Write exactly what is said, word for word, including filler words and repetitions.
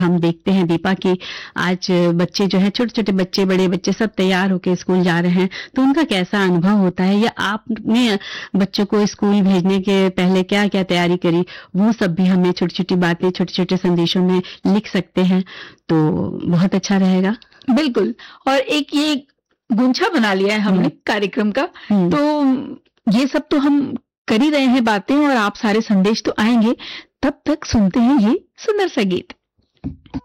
हम देखते हैं दीपा कि आज बच्चे जो है, छोटे-छोटे बच्चे, बड़े बच्चे सब तैयार होके स्कूल जा रहे हैं, तो उनका कैसा अनुभव होता है, या आपने बच्चों को स्कूल भेजने के पहले क्या-क्या तैयारी करी, वो सब भी हमें छोटी-छोटी बातें, छोटे-छोटे संदेशों में लिख सकते हैं, तो बहुत अच्छा रहेगा। बिल्कुल, और एक ये गुंछा बना लिया है हमने कार्यक्रम का, तो ये सब तो हम कर ही रहे हैं बातें, और आप सारे संदेश तो आएंगे। तब तक सुनते हैं ये सुंदर सा गीत।